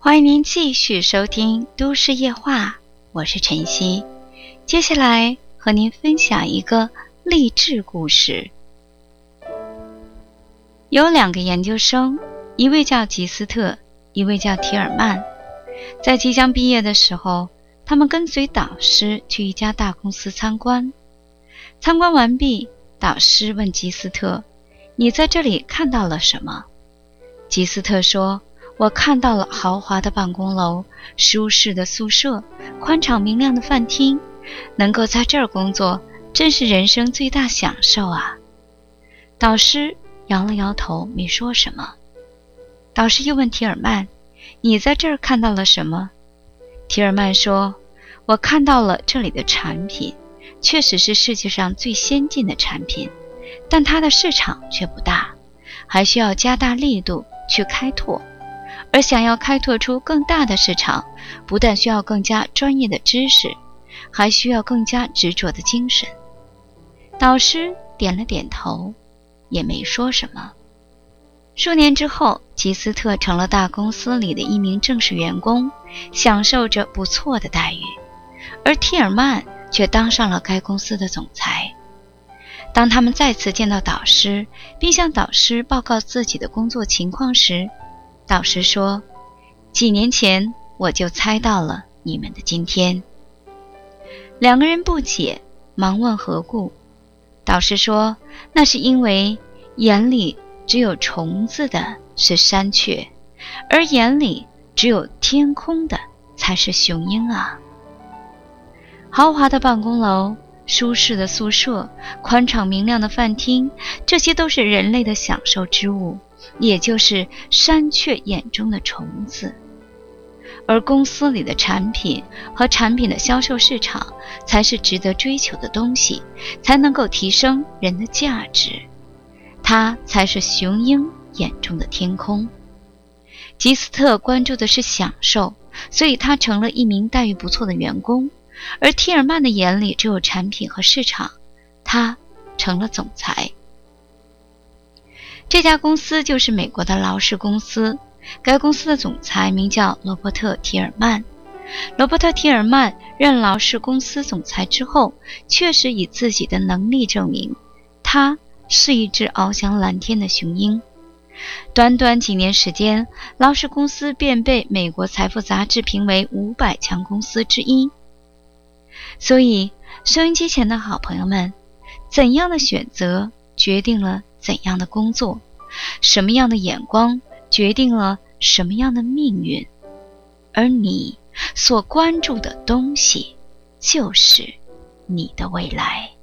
欢迎您继续收听都市夜话，我是晨曦。接下来和您分享一个励志故事。有两个研究生，一位叫吉斯特，一位叫提尔曼。在即将毕业的时候，他们跟随导师去一家大公司参观。参观完毕，导师问吉斯特：你在这里看到了什么？吉斯特说：我看到了豪华的办公楼、舒适的宿舍、宽敞明亮的饭厅，能够在这儿工作，真是人生最大享受啊！导师摇了摇头，没说什么。导师又问提尔曼：你在这儿看到了什么？提尔曼说：我看到了这里的产品，确实是世界上最先进的产品，但它的市场却不大，还需要加大力度去开拓。而想要开拓出更大的市场，不但需要更加专业的知识，还需要更加执着的精神。导师点了点头，也没说什么。数年之后，吉斯特成了大公司里的一名正式员工，享受着不错的待遇，而提尔曼却当上了该公司的总裁。当他们再次见到导师，并向导师报告自己的工作情况时，导师说：几年前我就猜到了你们的今天。两个人不解，忙问何故。导师说：那是因为眼里只有虫子的是山雀，而眼里只有天空的才是雄鹰啊。豪华的办公楼、舒适的宿舍、宽敞明亮的饭厅，这些都是人类的享受之物，也就是山雀眼中的虫子。而公司里的产品和产品的销售市场才是值得追求的东西，才能够提升人的价值，它才是雄鹰眼中的天空。吉斯特关注的是享受，所以他成了一名待遇不错的员工，而提尔曼的眼里只有产品和市场，他成了总裁。这家公司就是美国的劳氏公司，该公司的总裁名叫罗伯特·提尔曼。罗伯特·提尔曼任劳氏公司总裁之后，确实以自己的能力证明，他是一只翱翔蓝天的雄鹰。短短几年时间，劳氏公司便被美国财富杂志评为500强公司之一。所以，收音机前的好朋友们，怎样的选择决定了怎样的工作，什么样的眼光决定了什么样的命运，而你所关注的东西就是你的未来。